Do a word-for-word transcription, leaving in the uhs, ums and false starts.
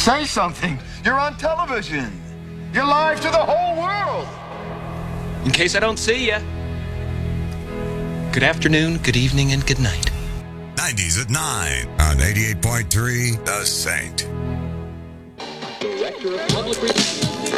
Say something. You're on television. You're live to the whole world. In case I don't see ya. Good afternoon, good evening, and good night. nineties at nine on eighty-eight point three The Saint. Director of Public Relations.